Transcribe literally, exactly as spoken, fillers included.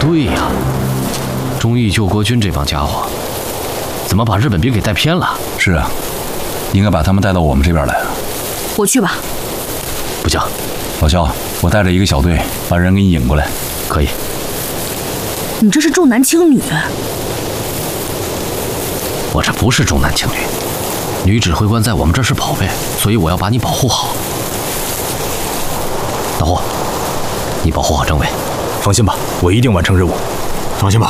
对呀，忠义救国军这帮家伙，怎么把日本兵给带偏了？ 是啊，应该把他们带到我们这边来。 我去吧。 不行， 老肖，我带着一个小队把人给你引过来。 可以。 你这是重男轻女。 我这不是重男轻女，女指挥官在我们这是宝贝，所以我要把你保护好。大货，你保护好政委。 放心吧，我一定完成任务。 放心吧，